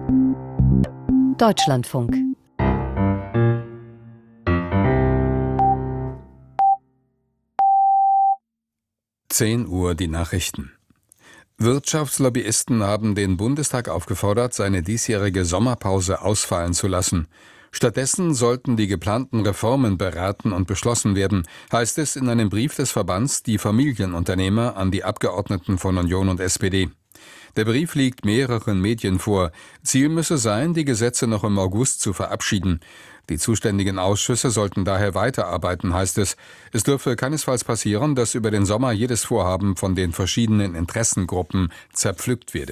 Deutschlandfunk. Uhr die Nachrichten. Wirtschaftslobbyisten haben den Bundestag aufgefordert, seine diesjährige Sommerpause ausfallen zu lassen. Stattdessen sollten die geplanten Reformen beraten und beschlossen werden, heißt es in einem Brief des Verbands Die Familienunternehmer an die Abgeordneten von Union und SPD. Der Brief liegt mehreren Medien vor. Ziel müsse sein, die Gesetze noch im August zu verabschieden. Die zuständigen Ausschüsse sollten daher weiterarbeiten, heißt es. Es dürfe keinesfalls passieren, dass über den Sommer jedes Vorhaben von den verschiedenen Interessengruppen zerpflückt werde.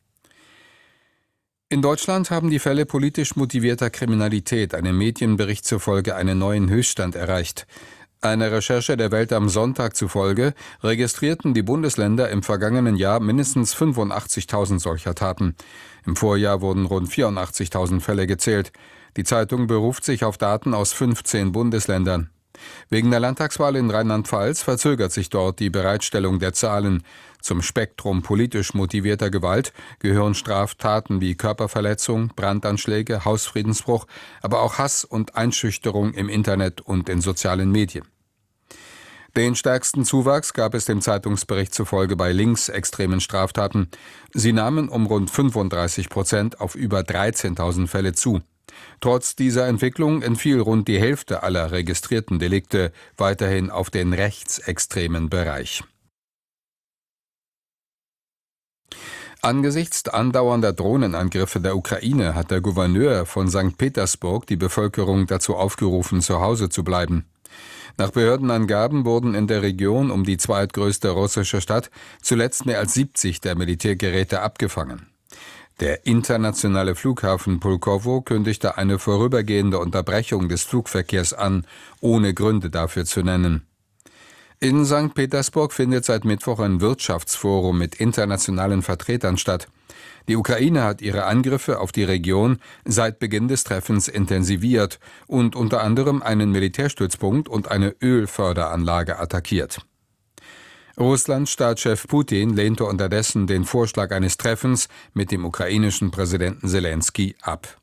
In Deutschland haben die Fälle politisch motivierter Kriminalität einem Medienbericht zufolge einen neuen Höchststand erreicht. Einer Recherche der Welt am Sonntag zufolge registrierten die Bundesländer im vergangenen Jahr mindestens 85.000 solcher Taten. Im Vorjahr wurden rund 84.000 Fälle gezählt. Die Zeitung beruft sich auf Daten aus 15 Bundesländern. Wegen der Landtagswahl in Rheinland-Pfalz verzögert sich dort die Bereitstellung der Zahlen. Zum Spektrum politisch motivierter Gewalt gehören Straftaten wie Körperverletzung, Brandanschläge, Hausfriedensbruch, aber auch Hass und Einschüchterung im Internet und in sozialen Medien. Den stärksten Zuwachs gab es dem Zeitungsbericht zufolge bei linksextremen Straftaten. Sie nahmen um rund 35% auf über 13.000 Fälle zu. Trotz dieser Entwicklung entfiel rund die Hälfte aller registrierten Delikte weiterhin auf den rechtsextremen Bereich. Angesichts andauernder Drohnenangriffe der Ukraine hat der Gouverneur von St. Petersburg die Bevölkerung dazu aufgerufen, zu Hause zu bleiben. Nach Behördenangaben wurden in der Region um die zweitgrößte russische Stadt zuletzt mehr als 70 der Militärgeräte abgefangen. Der internationale Flughafen Pulkowo kündigte eine vorübergehende Unterbrechung des Flugverkehrs an, ohne Gründe dafür zu nennen. In St. Petersburg findet seit Mittwoch ein Wirtschaftsforum mit internationalen Vertretern statt. Die Ukraine hat ihre Angriffe auf die Region seit Beginn des Treffens intensiviert und unter anderem einen Militärstützpunkt und eine Ölförderanlage attackiert. Russlands Staatschef Putin lehnte unterdessen den Vorschlag eines Treffens mit dem ukrainischen Präsidenten Selenskyj ab.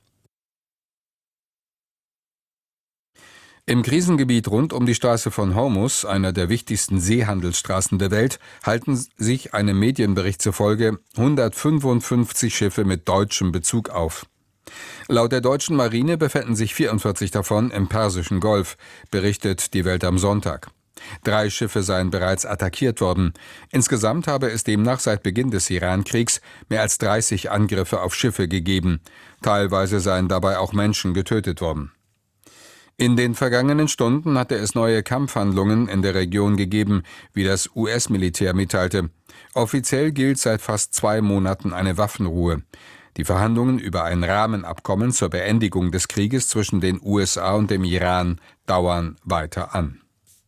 Im Krisengebiet rund um die Straße von Hormuz, einer der wichtigsten Seehandelsstraßen der Welt, halten sich einem Medienbericht zufolge 155 Schiffe mit deutschem Bezug auf. Laut der deutschen Marine befänden sich 44 davon im Persischen Golf, berichtet die Welt am Sonntag. 3 Schiffe seien bereits attackiert worden. Insgesamt habe es demnach seit Beginn des Iran-Kriegs mehr als 30 Angriffe auf Schiffe gegeben. Teilweise seien dabei auch Menschen getötet worden. In den vergangenen Stunden hatte es neue Kampfhandlungen in der Region gegeben, wie das US-Militär mitteilte. Offiziell gilt seit fast 2 Monaten eine Waffenruhe. Die Verhandlungen über ein Rahmenabkommen zur Beendigung des Krieges zwischen den USA und dem Iran dauern weiter an.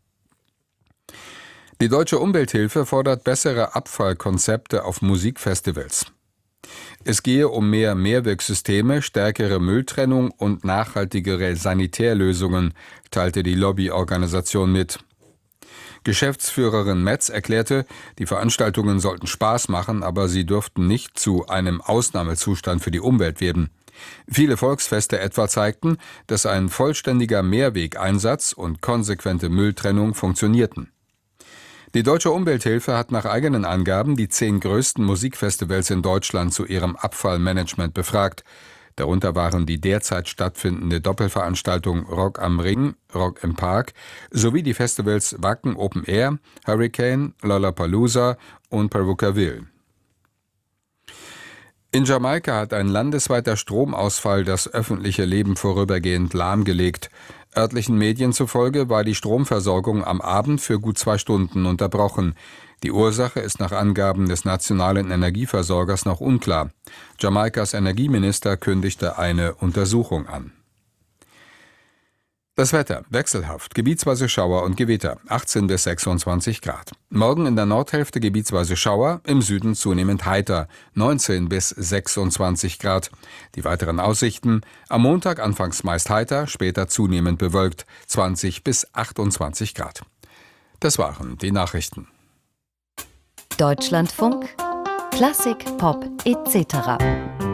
Die Deutsche Umwelthilfe fordert bessere Abfallkonzepte auf Musikfestivals. Es gehe um mehr Mehrwegsysteme, stärkere Mülltrennung und nachhaltigere Sanitärlösungen, teilte die Lobbyorganisation mit. Geschäftsführerin Metz erklärte, die Veranstaltungen sollten Spaß machen, aber sie dürften nicht zu einem Ausnahmezustand für die Umwelt werden. Viele Volksfeste etwa zeigten, dass ein vollständiger Mehrwegeinsatz und konsequente Mülltrennung funktionierten. Die Deutsche Umwelthilfe hat nach eigenen Angaben die 10 größten Musikfestivals in Deutschland zu ihrem Abfallmanagement befragt. Darunter waren die derzeit stattfindende Doppelveranstaltung Rock am Ring, Rock im Park sowie die Festivals Wacken Open Air, Hurricane, Lollapalooza und Perucaville. In Jamaika hat ein landesweiter Stromausfall das öffentliche Leben vorübergehend lahmgelegt. Örtlichen Medien zufolge war die Stromversorgung am Abend für gut 2 Stunden unterbrochen. Die Ursache ist nach Angaben des nationalen Energieversorgers noch unklar. Jamaikas Energieminister kündigte eine Untersuchung an. Das Wetter wechselhaft, gebietsweise Schauer und Gewitter, 18 bis 26 Grad. Morgen in der Nordhälfte gebietsweise Schauer, im Süden zunehmend heiter, 19 bis 26 Grad. Die weiteren Aussichten: am Montag anfangs meist heiter, später zunehmend bewölkt, 20 bis 28 Grad. Das waren die Nachrichten. Deutschlandfunk, Klassik, Pop etc.